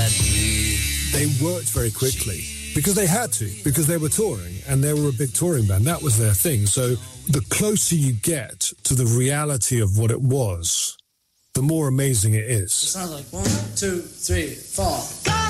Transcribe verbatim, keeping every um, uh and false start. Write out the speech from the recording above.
at me. They worked very quickly because they had to, because they were touring and they were a big touring band. That was their thing. So the closer you get to the reality of what it was, the more amazing it is. It sounds like one, two, three, four.